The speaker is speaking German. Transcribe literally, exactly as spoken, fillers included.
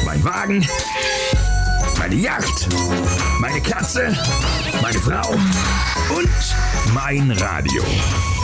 Mein Wagen, meine Yacht, meine Katze, meine Frau und mein Radio.